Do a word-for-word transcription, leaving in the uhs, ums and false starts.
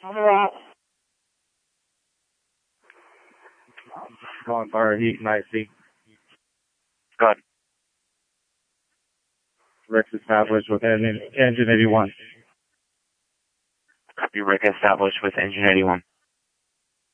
Calling fire heat and I C. Go ahead. Rick's established with engine, engine eighty-one. Copy, Rick established with engine eighty-one.